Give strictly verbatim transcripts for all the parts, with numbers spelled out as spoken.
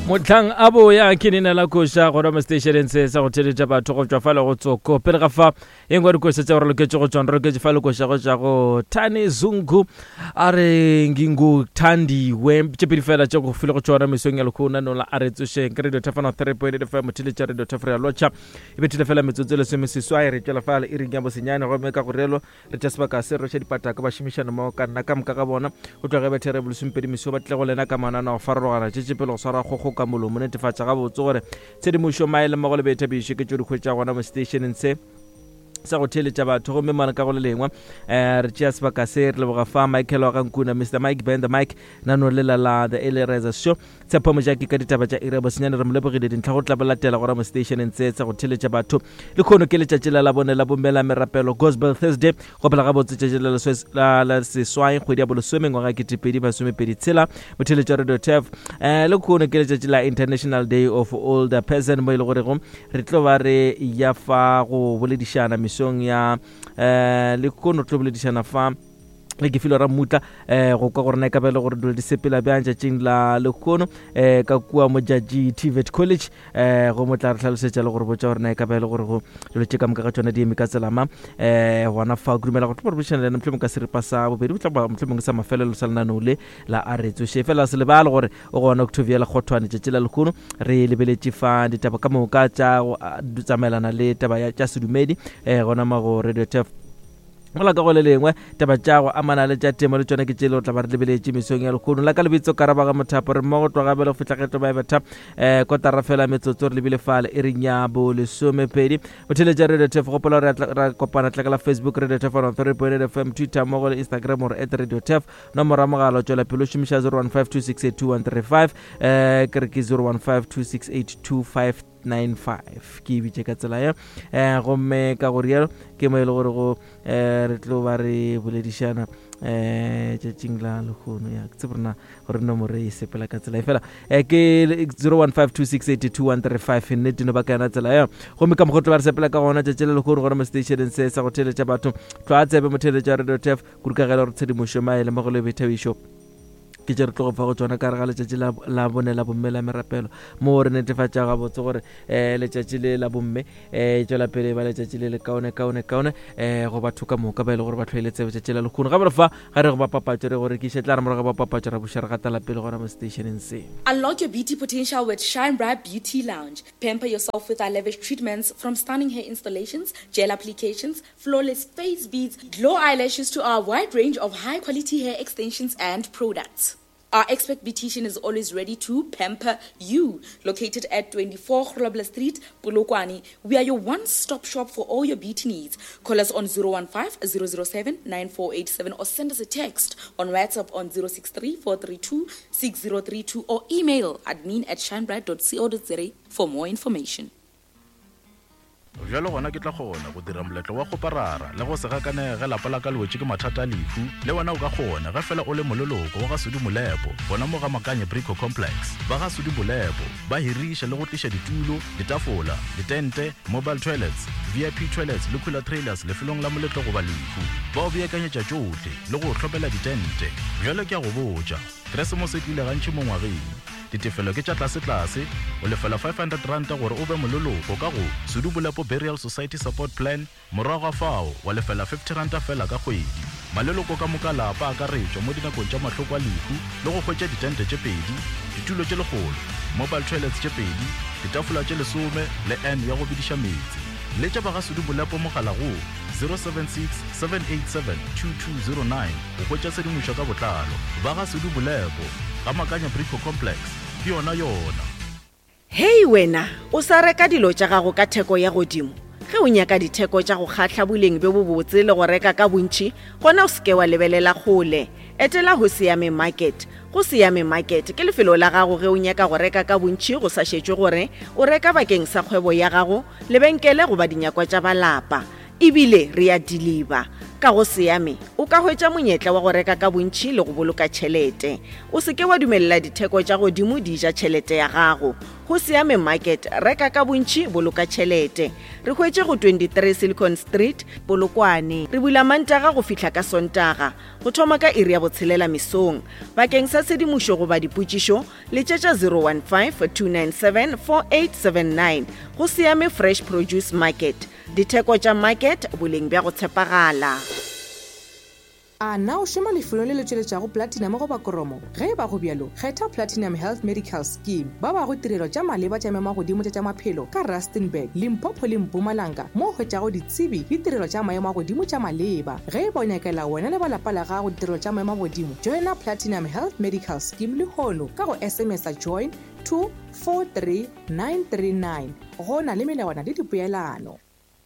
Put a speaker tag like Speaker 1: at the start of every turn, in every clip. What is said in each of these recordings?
Speaker 1: Motlang abo ya kinina la kosha go rama station se sa go theletša batho go tswa fa le go tsoko pele ga fa engwe re kosetse go re loketse go tswa re ke fa le kosha go ja go Thani Zungu are ngingu thandi we tshepedi fela tšo go file go tswa mesong ya lekona no la are tsosheng ke radio tafana three point eight F M theletša radio tafra locha e be tele fela metsotso le seme seswa re tšela fa le iri nya bo senyane go meka go relo re tsaba ka se re tšhe dipata ka ba shimishana mo ka nna ka mka ga bona go tloga be terrible sumpedi miso ba tle go lena ka manana go farologana tšetše pele go swara go go ka molomo netefatša ga botse gore tshedimošo maele mo go le betha biše ke tšo di khwetša gona mo stationeng se sa go theletša batho go memana ka go le lengwa eh re tšea sebaka se re leboga fa Michael wa Gankuna Mister Mike Bend the Mike nano le la la the Early Riser Show tshepo mo jaki ka ditaba tša ira bosnyane re molebogile dintlha go tla bolatela gore mo stationeng se tsa go theletša batho le khono ke letša tšela la bone la bombela merapelo Gospel Thursday go pela ga botse tšela la la seswai go dia bolosome ngwaga ke tipedi masomepedi tshela mo theletša radio T F eh le khono ke letša tšela International Day of Older Person mo ile gore go re tlo ba re ya fa go boledišana song ya eh le kono tloboledišana fa le ke filo ra mutla eh go ka gore na ka bele gore di sepela bjanja tšing la le kono eh ka kua mo jaji T V E T College eh go motla re tlhalosetša le gore botša gore na ka bele gore go le tšeka mka ga tsona di emi ka tselama eh wana fa grumela go tloboledišana le mhlemo ka se re pasa bo bedi tla mhlemo sa mafelelo sa lana no le la aretso shefela se le bala gore o gona Octavia la khotwane tšela le kono re lebeletše fa ditaba ka mo ka tša go tsamaelana le taba ya tša sedumedi eh gona mago radio T F mola ka go le lengwe taba tša go amana le tša temo le tsona ke tšele o tla ba re lebeletše mesong ya lekgono la ka lebitso karaba ga mothapo re mmogo tloga bele go fitla ge toba e betha um kotara fela metsotso re lebile fale e reng ya bo lesomepedi botheletša radio T F gopola ra kopana tlakala Facebook radio T F on three point eight F M Twitter mmogo le Instagram gore at radio T F nomoro ya mogala o tšwela pelo šomiša zero one five two six eight two one three five um ke re ke zero one five two six eight two five nine five ke bitse ka tsela ya eh gomme ka go rialo ke mo ile gore go eh re tlo ba re boledišana eh tšeng la lekgono ya ke tsebrna gore nomoro e sepela ka tsela e fela eh ke zero one five two six eight two one three five nnete no ba ka na tsela ya gomme ka mogotlo ba re sepela ka gona tšetšele lekgono gore mo stationeng se sa go theletša batho tlo a tsebe mo theletša radio T F kurukagela gore tshedimošo maele mo go le bethabisho ke tšere tlo go fa go tsona ka re ga letšatši la bone la bomme la merapelo mo re netefatša ga botse gore um letšatši le la bomme um tšwela pele ba letšatši le le kaone kaone kaone um go batho ka moka ba e le gore ba tlhoeletse letšatši la lekgono ga bore fa ga re go ba papatšo re gore ke šetla re morago ba papatšo ra buša re gatala pele gona mo stationeng se.
Speaker 2: Unlock your beauty potential with Shine Bright Beauty Lounge. Pamper yourself with our lavish treatments from stunning hair installations, gel applications, flawless face beads, glow eyelashes to our wide range of high-quality hair extensions and products. Our expert beautician is always ready to pamper you. Located at twenty-four Grobler Street, Polokwane, we are your one-stop shop for all your beauty needs. Call us on zero one five zero zero seven nine four eight seven or send us a text on WhatsApp on zero six three four three two six zero three two or email admin at shinebright dot co dot za for more information.
Speaker 3: Jalo gona ke tla gona go dira moletlo wa go parara le go se gakane ge lapa la ka lwetse ke mathata a lefu le wena o ka gona ge fela o le mololoko wa ga Sudi Molepo bona mo ga Makanye Brico Complex ba ga Sudi Molepo ba hiriša le go tliša ditulo ditafola ditente mobile toilets V I P toilets le cooler trailers le filong la moletlo go ba lefu ba o beakanyetša tšohle le go hlopela ditente jalo ke a go botša Keresemose e tlile gantši mo ngwageng ditefelo ke tša tlase-tlase o lefela five hundred rand gore o be mololoko ka go Sudi Molepo Burial Society Support Plan morago fao wa lefela fifty rand fela ka kgwedi maleloko ka moka lapa a ka retšwa mo dinakong tša mahloko a lehu le go hwetša ditente tše pedi ditulo tše legolo mobile toilets tše pedi ditafola tše lesome le n ya go bediša metsi le tša ba ga Sudi Molepo mogala go zero seven six seven eight seven two two zero nine go hwetša sedimošo ka botlalo ba ga Sudi Molepo ga Makanya Brico Complex ke yona yona.
Speaker 4: Hei wena o sa reka dilo tša gago ka theko ya godimo ge o nyaka ditheko tša go kgatla boleng be bo botse le go reka ka bontši gona o seke wa lebelela kgole etela go Siame Market. Go Siame Market ke lefelo la gago ge o nyaka go reka ka bontši go sa šetšwe gore o reka bakeng sa kgwebo ya gago lebenkele goba dinyakwa tša balapa ebile re a deliver ka go seame o ka hwetša monyetla wa go reka ka bontši le go boloka tšhelete. O se ke wa dumelela ditheko tša godimo di ja tšhelete ya gago. Go seame market, reka ka bontši, boloka tšhelete. Re hwetše go twenty-three Silicon Street, Polokwane. Re bula Mantaga go fihla ka Sontaga, go thoma ka iri ya botshelela mesong. Bakeng sa tshedimošo goba dipotšišo, letšetša zero one five two nine seven four eight seven nine. Go seame Fresh Produce Market. Ditheko tša market, boleng bja go tshepagala.
Speaker 5: A na o šoma lefelo le le tšweletšago platinum go bakoromo? Ge e ba go bjalo, kgetha Platinum Health Medical Scheme. Ba ba go tirelo tša maleba tša mema godimo tša maphelo ka Rustenburg, Limpopo le Mpumalanga, mo hwetšago ditsebi le tirelo tša maemo a godimo tša maleba. Ge e ba o nyakela wena le balapa la gago ditirelo tša maemo a godimo, joina Platinum Health Medical Scheme le hono ka go S M S a join two four three nine three nine. Go na le melawana le dipoelano.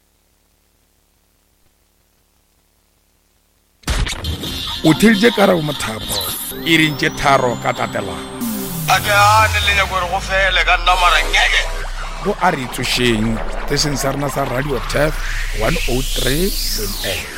Speaker 6: O thilje ka ra mothapo e rintše tharo ka tatelano
Speaker 7: a ke ane le nyako re go fele ka nna mara ngeke
Speaker 6: go a re tsošeng station sa rena sa radio T F one oh three point eight.